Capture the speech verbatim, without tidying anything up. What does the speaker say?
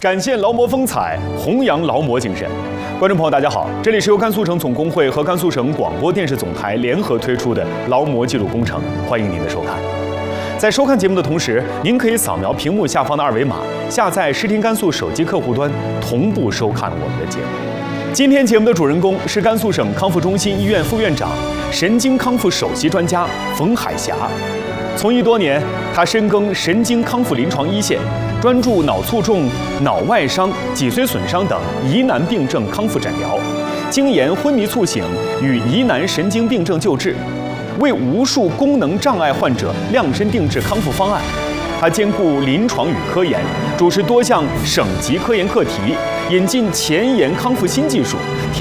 展现劳模风采，弘扬劳模精神。观众朋友，大家好，这里是由甘肃省总工会和甘肃省广播电视总台联合推出的劳模记录工程，欢迎您的收看。在收看节目的同时，您可以扫描屏幕下方的二维码，下载视听甘肃手机客户端，同步收看我们的节目。今天节目的主人公是甘肃省康复中心医院副院长、神经康复首席专家冯海霞。从医多年，他深耕神经康复临床一线，专注脑卒中、脑外伤、脊髓损伤等疑难病症康复诊疗，精研昏迷猝醒与疑难神经病症救治，为无数功能障碍患者量身定制康复方案。他兼顾临床与科研，主持多项省级科研课题，引进前沿康复新技术，